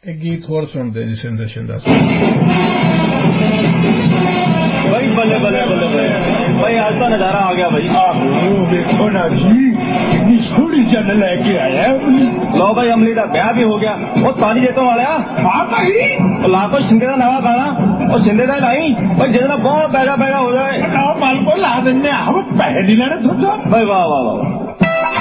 एक गीत होर सुनते जी शिंदे शिंदा भाई बल्ले बल्ले बल्ले भाई आज तो नजारा आ गया भाई। देखो ना जी कितनी सोहनी जन लेके आया। लो भाई अमली का ब्याह भी हो गया। वो ताली जेतों वाले हाँ भाई ला तो शिंदे का नवा गाना और शिंदे का लाई भाई जितना बहुत पैगा पैगा हो जाए माल को ला देने हम पैसे नहीं लेने थोड़ा। भाई वाह वाह वाह